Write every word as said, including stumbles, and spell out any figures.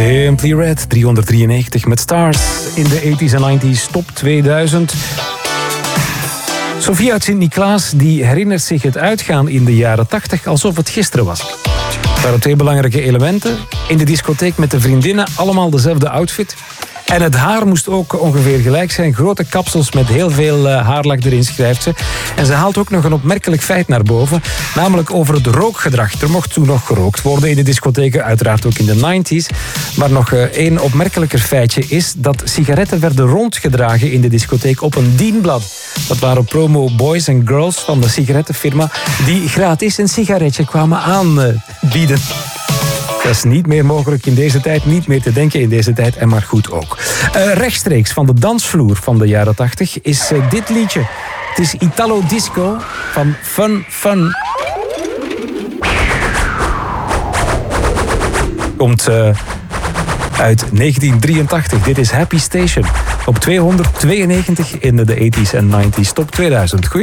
Simply Red, driehonderddrieënnegentig met Stars in de tachtiger en negentiger top tweeduizend. Sofie uit Sint-Niklaas die herinnert zich het uitgaan in de jaren tachtig alsof het gisteren was. Er waren twee belangrijke elementen. In de discotheek met de vriendinnen allemaal dezelfde outfit. En het haar moest ook ongeveer gelijk zijn. Grote kapsels met heel veel haarlak erin, schrijft ze. En ze haalt ook nog een opmerkelijk feit naar boven. Namelijk over het rookgedrag. Er mocht toen nog gerookt worden in de discotheken. Uiteraard ook in de negentiger. Maar nog één opmerkelijker feitje is dat sigaretten werden rondgedragen in de discotheek op een dienblad. Dat waren promo boys en girls van de sigarettenfirma die gratis een sigaretje kwamen aanbieden. Dat is niet meer mogelijk in deze tijd, niet meer te denken in deze tijd en maar goed ook. Uh, rechtstreeks van de dansvloer van de jaren tachtig is uh, dit liedje. Het is Italo Disco van Fun Fun. Komt uh, uit negentien drieëntachtig. Dit is Happy Station op tweehonderdtweeënnegentig in de tachtiger en negentiger top tweeduizend. Goeie